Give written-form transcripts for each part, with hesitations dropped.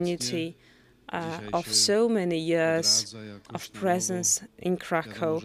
community of so many years of presence in Krakow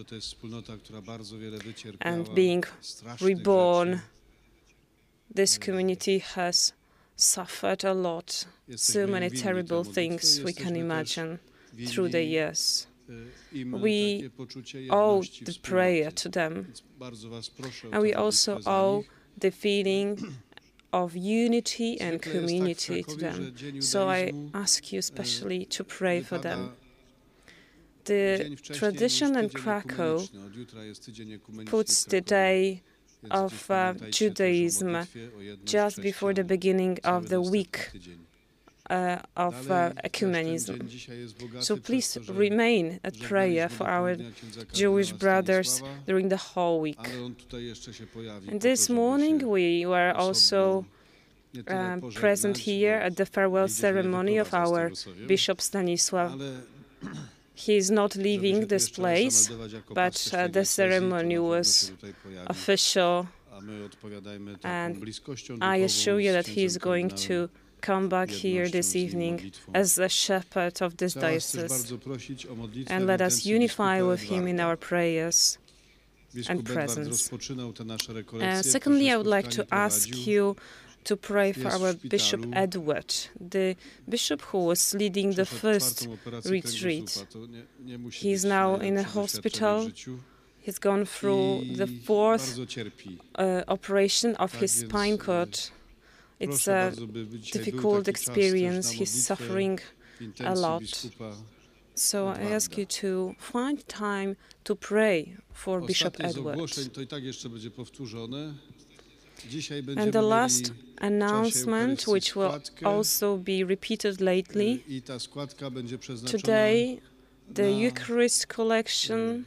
and being reborn. This community has suffered a lot, so many terrible things we can imagine through the years. We owe the prayer to them, and we also owe the feeling of unity and community to them. So I ask you especially to pray for them. The tradition in Krakow puts the day of Judaism just before the beginning of the week of ecumenism. So please remain at prayer for our Jewish brothers during the whole week. And this morning we were also present here at the farewell ceremony of our Bishop Stanisław. He is not leaving this place, but the ceremony was official, and I assure you that he is going to come back here this evening as a shepherd of this diocese. And let us unify with him in our prayers and presence. Secondly, I would like to ask you to pray for our Bishop Edward, the bishop who was leading the first retreat. He is now in a hospital. He's gone through the fourth operation of his spine cord. It's a difficult experience. He's suffering a lot. So I ask you to find time to pray for Bishop Edward. And the last announcement, which will also be repeated lately, today the Eucharist collection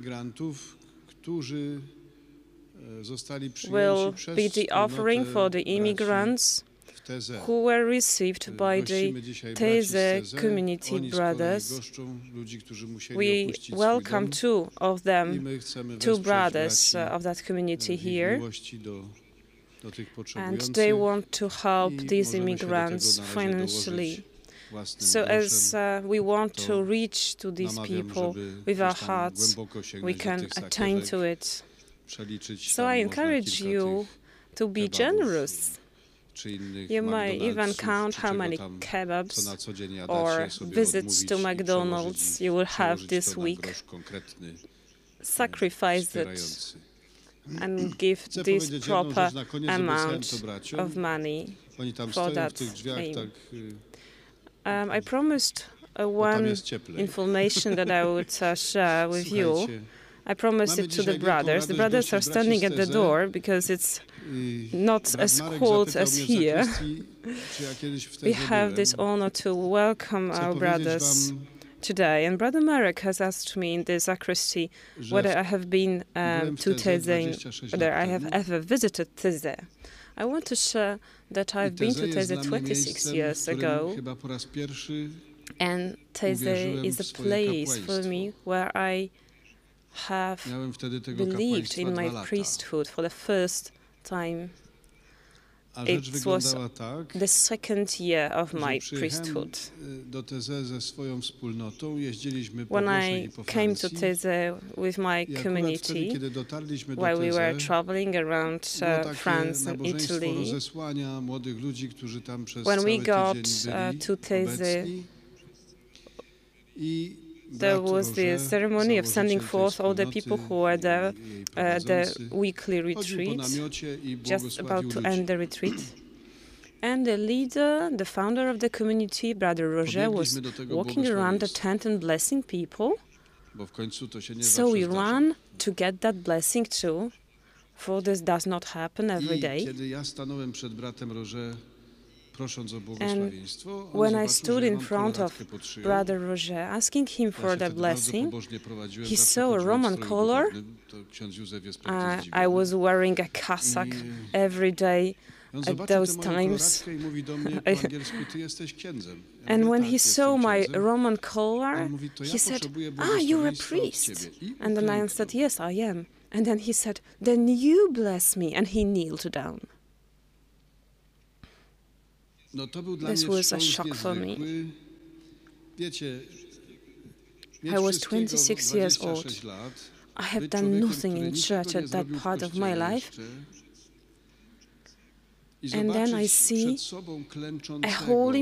will be the offering for the immigrants who were received by the Teze community brothers. We welcome two of them, two brothers of that community here, and they want to help these immigrants financially. So as we want to reach to these people with our hearts, we can attain to it. So I encourage you to be generous. You may even count how many kebabs or visits to McDonald's you will have this week. Sacrifice it and give this proper amount of money for that aim. I promised one information that I would share with you. I promised it to the brothers. The brothers are standing at the door because it's not as cold as here. We have this honor to welcome our brothers today. And Brother Marek has asked me in the sacristy whether I have been to Teze, whether I have ever visited Teze. I want to share that I've been to Teze 26 years ago. And Teze is a place for me where I have believed in my priesthood for the first time. It was the second year of my priesthood. When I came to Teze with my community, while we were traveling around France and Italy, when we got to Teze, there was the ceremony of sending forth all the people who were there at the weekly retreat, just about to end the retreat. And the leader, the founder of the community, Brother Roger, was walking around the tent and blessing people. So we ran to get that blessing too, for this does not happen every day. And when I stood in front of Brother Roger, asking him for the blessing, he saw a Roman collar. I was wearing a cassock every day at those times. And when he saw my Roman collar, he said, "Ah, you're a priest." And then I answered, "Yes, I am." And then he said, "Then you bless me." And he kneeled down. This was a shock for me. I was 26 years old. I have done nothing in church at that part of my life. And then I see a holy